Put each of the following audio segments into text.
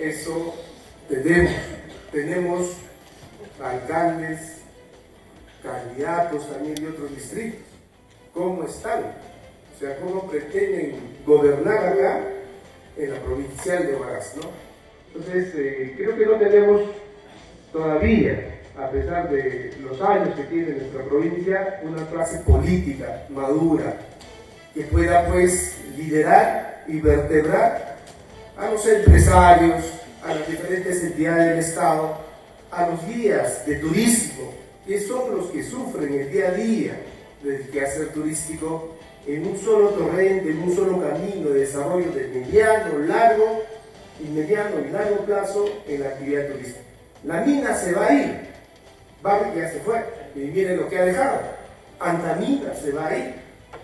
Eso tenemos alcaldes, candidatos también de otros distritos. ¿Cómo están? O sea, ¿cómo pretenden gobernar acá en la provincial de Huaraz, ¿no? Entonces, creo que no tenemos todavía, a pesar de los años que tiene nuestra provincia, una clase política madura que pueda, pues, liderar y vertebrar a los empresarios, a las diferentes entidades del Estado, a los guías de turismo, que son los que sufren el día a día del quehacer turístico en un solo torrente, en un solo camino de desarrollo de mediano y largo plazo en la actividad turística. La mina se va a ir, Barrick ya se fue, y miren lo que ha dejado. Antamina se va a ir.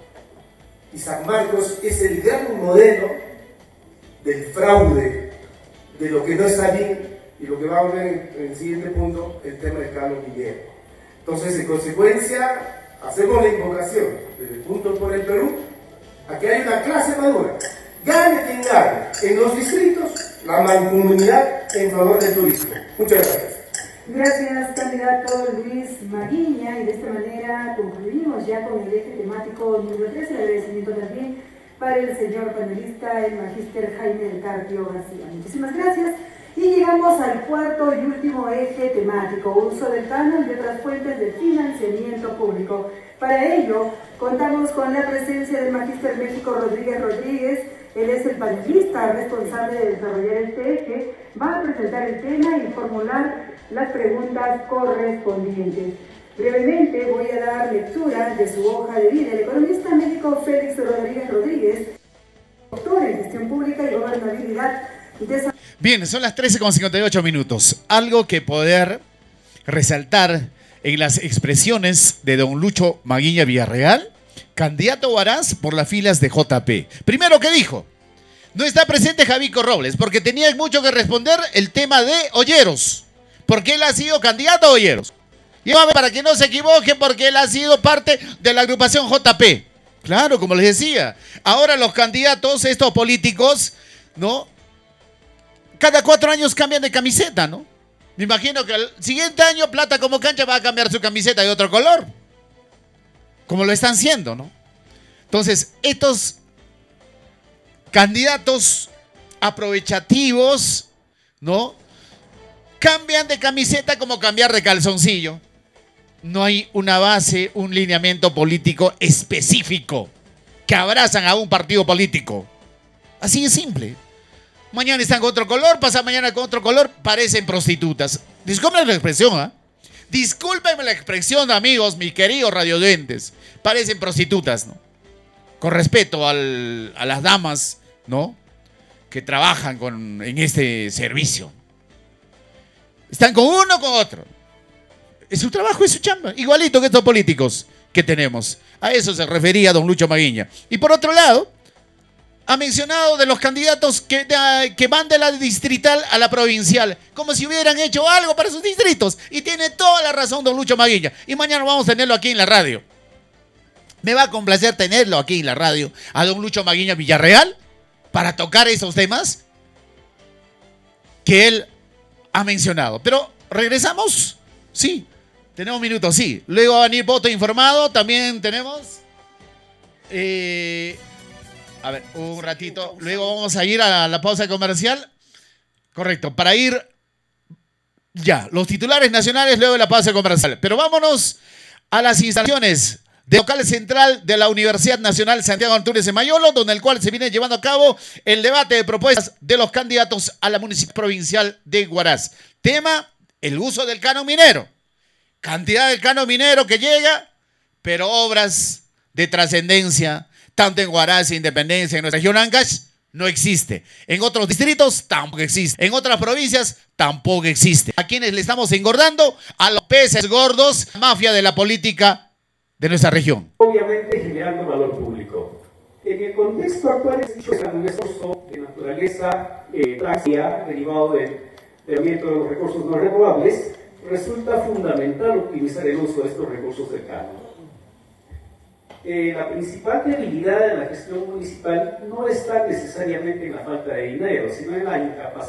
Y San Marcos es el gran modelo del fraude, de lo que no está bien, y lo que va a volver en el siguiente punto, el tema del canon minero. Entonces, en consecuencia, hacemos la invocación desde Juntos por el Perú a que haya una clase madura, gane quien gane, en los distritos, la mancomunidad en favor del turismo. Muchas gracias. Gracias, candidato Luis Maguiña, y de esta manera concluimos ya con el eje temático número 3, el agradecimiento también para el señor panelista, el magíster Jaime del Carpio García. Muchísimas gracias. Y llegamos al cuarto y último eje temático, uso del canon y otras fuentes de financiamiento público. Para ello, contamos con la presencia del magíster México Rodríguez. Él es el panelista responsable de desarrollar este eje, va a presentar el tema y formular las preguntas correspondientes. Brevemente voy a dar lectura de su hoja de vida. El economista México Félix Rodríguez, doctor en gestión pública y gobernabilidad. Bien, son las 13:58. Algo que poder resaltar en las expresiones de don Lucho Maguiña Villarreal, candidato a Huaraz por las filas de JP. Primero, ¿qué dijo? No está presente Javico Robles porque tenía mucho que responder el tema de Olleros, porque él ha sido candidato a Olleros. Y para que no se equivoque, porque él ha sido parte de la agrupación JP. Claro, como les decía, ahora los candidatos, estos políticos, ¿no? Cada 4 años cambian de camiseta, ¿no? Me imagino que el siguiente año Plata como Cancha va a cambiar su camiseta de otro color. Como lo están haciendo, ¿no? Entonces, estos candidatos aprovechativos, ¿no? Cambian de camiseta como cambiar de calzoncillo. No hay una base, un lineamiento político específico que abrazan a un partido político. Así de simple. Mañana están con otro color, pasa mañana con otro color, parecen prostitutas. Discúlpenme la expresión, ¿ah? Discúlpenme la expresión, amigos, mis queridos radioyentes. Parecen prostitutas, ¿no? Con respeto a las damas, ¿no? Que trabajan en este servicio. Están con uno o con otro. Es su trabajo, es su chamba. Igualito que estos políticos que tenemos. A eso se refería don Lucho Maguiña. Y por otro lado, ha mencionado de los candidatos que van de la distrital a la provincial, como si hubieran hecho algo para sus distritos. Y tiene toda la razón don Lucho Maguiña. Y mañana vamos a tenerlo aquí en la radio. Me va a complacer tenerlo aquí en la radio, a don Lucho Maguiña Villarreal, para tocar esos temas que él ha mencionado. Pero, ¿regresamos? Sí, tenemos minutos, sí. Luego va a venir voto informado, también tenemos... A ver, un ratito. Luego vamos a ir a la pausa comercial. Correcto, para ir ya, los titulares nacionales luego de la pausa comercial. Pero vámonos a las instalaciones del local central de la Universidad Nacional Santiago Antúnez de Mayolo, donde el cual se viene llevando a cabo el debate de propuestas de los candidatos a la municipalidad provincial de Huaraz. Tema, el uso del canon minero. Cantidad del canon minero que llega, pero obras de trascendencia tanto en Huaraz, Independencia, en nuestra región Ancash, no existe. En otros distritos tampoco existe. En otras provincias tampoco existe. ¿A quienes le estamos engordando? A los peces gordos, mafia de la política de nuestra región. Obviamente generando valor público. En el contexto actual es dicho un esfuerzo de naturaleza práctica derivado del aumento de los recursos no renovables, resulta fundamental optimizar el uso de estos recursos cercanos. La principal debilidad de la gestión municipal no está necesariamente en la falta de dinero, sino en la incapacidad